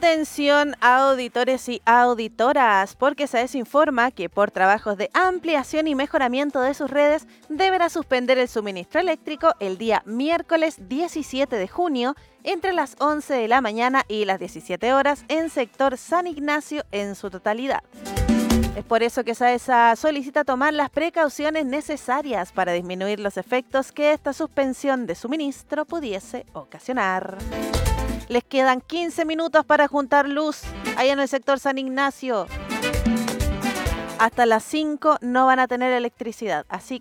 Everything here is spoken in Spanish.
Atención auditores y auditoras, porque SAES informa que por trabajos de ampliación y mejoramiento de sus redes deberá suspender el suministro eléctrico el día miércoles 17 de junio entre las 11 de la mañana y las 17 horas en sector San Ignacio en su totalidad. Es por eso que SAESA solicita tomar las precauciones necesarias para disminuir los efectos que esta suspensión de suministro pudiese ocasionar. Les quedan 15 minutos para juntar luz allá en el sector San Ignacio. Hasta las 5 no van a tener electricidad, así